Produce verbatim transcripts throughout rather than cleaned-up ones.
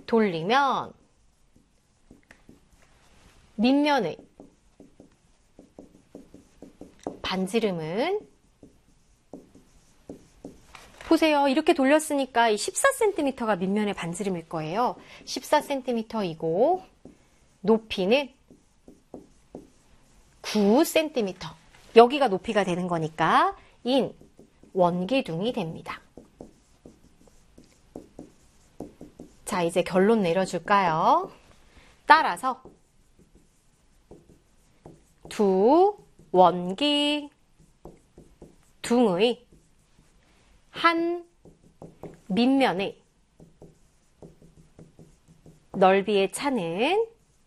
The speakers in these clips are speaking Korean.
돌리면 밑면의 반지름은 보세요. 이렇게 돌렸으니까 이 십사 센티미터가 밑면의 반지름일 거예요. 십사 센티미터이고 높이는 구 센티미터. 여기가 높이가 되는 거니까 인 원기둥이 됩니다. 자, 이제 결론 내려줄까요? 따라서 두 원기둥의 한 밑면의 넓이의 차는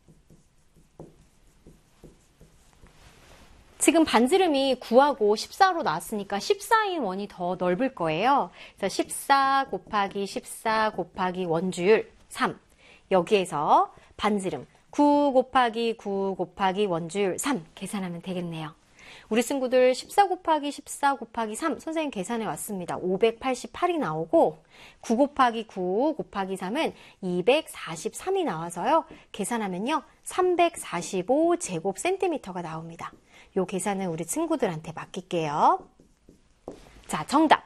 지금 반지름이 구하고 십사로 나왔으니까 십사인 원이 더 넓을 거예요. 그래서 십사 곱하기 십사 곱하기 원주율 삼. 여기에서 반지름 구 곱하기 구 곱하기 원주율 삼 계산하면 되겠네요. 우리 친구들 십사 곱하기 십사 곱하기 삼 선생님 계산해 왔습니다. 오백팔십팔이 나오고 구 곱하기 구 곱하기 삼은 이백사십삼이 나와서요. 계산하면요. 삼백사십오 제곱센티미터가 나옵니다. 요 계산은 우리 친구들한테 맡길게요. 자, 정답.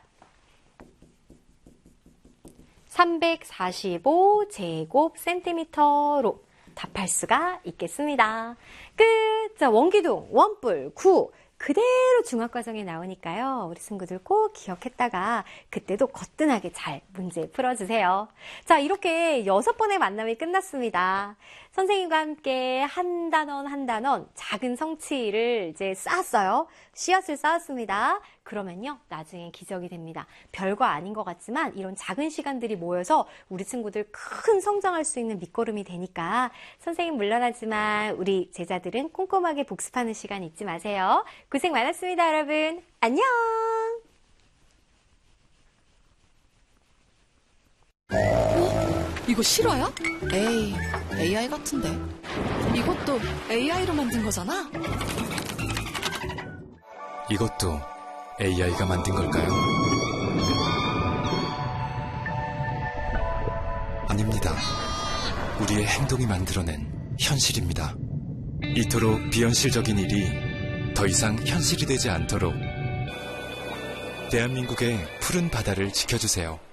삼백사십오 제곱센티미터로 답할 수가 있겠습니다. 끝! 자, 원기둥, 원뿔, 구. 그대로 중학과정에 나오니까요. 우리 친구들 꼭 기억했다가 그때도 거뜬하게 잘 문제 풀어주세요. 자, 이렇게 여섯 번의 만남이 끝났습니다. 선생님과 함께 한 단원 한 단원 작은 성취를 이제 쌓았어요. 씨앗을 쌓았습니다. 그러면요, 나중에 기적이 됩니다. 별거 아닌 것 같지만 이런 작은 시간들이 모여서 우리 친구들 큰 성장할 수 있는 밑거름이 되니까 선생님 물론하지만 우리 제자들은 꼼꼼하게 복습하는 시간 잊지 마세요. 고생 많았습니다, 여러분. 안녕! 이거 실화야? 에이, 에이아이 같은데. 이것도 에이아이로 만든 거잖아? 이것도 에이아이가 만든 걸까요? 아닙니다. 우리의 행동이 만들어낸 현실입니다. 이토록 비현실적인 일이 더 이상 현실이 되지 않도록 대한민국의 푸른 바다를 지켜주세요.